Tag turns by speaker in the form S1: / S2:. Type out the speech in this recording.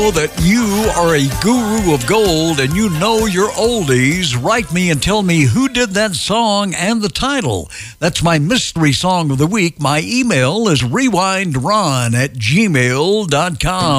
S1: That you are a guru of gold and you know your oldies, write me and tell me who did that song and the title. That's my mystery song of the week. My email is rewindron@gmail.com.